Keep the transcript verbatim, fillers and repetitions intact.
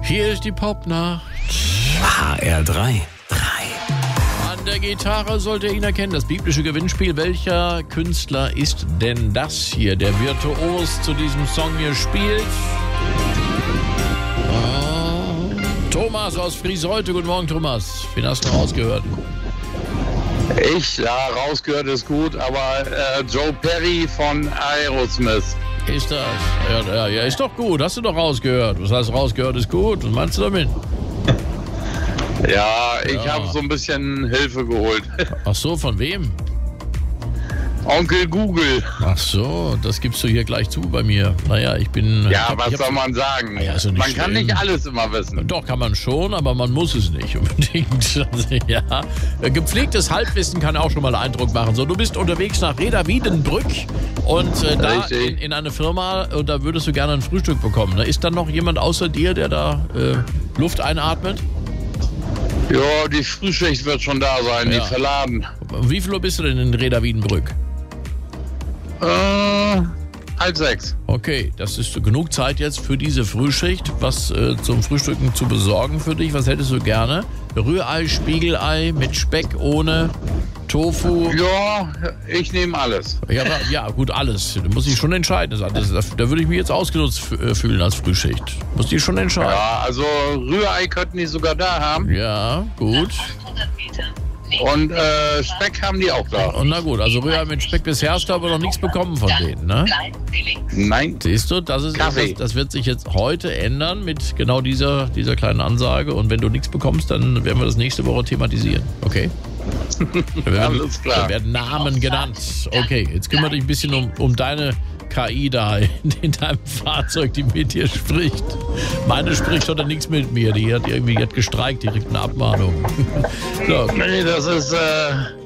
Hier ist die Popnacht. H R drei. An der Gitarre sollte ihn erkennen, das biblische Gewinnspiel. Welcher Künstler ist denn das hier, der virtuos zu diesem Song hier spielt? Ah, Thomas aus Friesheute. Guten Morgen, Thomas. Wen hast du rausgehört? Ich, ja, rausgehört ist gut, aber äh, Joe Perry von Aerosmith. Ist das? Ja, ja, ja, ist doch gut. Hast du doch rausgehört. Was heißt rausgehört ist gut? Was meinst du damit? Ja, ich Ja. habe so ein bisschen Hilfe geholt. Ach so, von wem? Onkel Google. Ach so, das gibst du hier gleich zu bei mir. Naja, ich bin... Ja, ich hab, was ich hab, soll man sagen? Ja, ist doch nicht man kann schlimm. nicht alles immer wissen. Doch, kann man schon, aber man muss es nicht unbedingt. Ja. Gepflegtes Halbwissen kann auch schon mal Eindruck machen. So, du bist unterwegs nach Reda Wiedenbrück und äh, da Richtig. in, in eine Firma und da würdest du gerne ein Frühstück bekommen. Ne? Ist dann noch jemand außer dir, der da äh, Luft einatmet? Ja, die Frühschicht wird schon da sein, Ja. die verladen. Wie viel Uhr bist du denn in Reda Wiedenbrück? Äh, halb sechs. Okay, das ist genug Zeit jetzt für diese Frühschicht, was äh, zum Frühstücken zu besorgen für dich. Was hättest du gerne? Rührei, Spiegelei mit Speck, ohne Tofu. Ja, ich nehme alles. Ja, aber, ja, gut, alles. Du musst dich schon entscheiden. Das, das, da würde ich mich jetzt ausgenutzt f- äh, fühlen als Frühschicht. Musst dich schon entscheiden. Ja, also Rührei könnten die sogar da haben. Ja, gut. Und äh, Speck haben die auch da. Und na gut, also Rührei mit Speck bisher hast du aber noch nichts bekommen von denen, ne? Nein. Siehst du, das ist Kaffee. etwas, das wird sich jetzt heute ändern mit genau dieser, dieser kleinen Ansage. Und wenn du nichts bekommst, dann werden wir das nächste Woche thematisieren. Okay? Da werden, Alles klar. da werden Namen genannt. Okay, jetzt kümmere dich ein bisschen um, um deine K I da in, in deinem Fahrzeug, die mit dir spricht. Meine spricht heute nichts mit mir. Die hat irgendwie die hat gestreikt, die kriegt eine Abmahnung. So, Nee, das ist äh,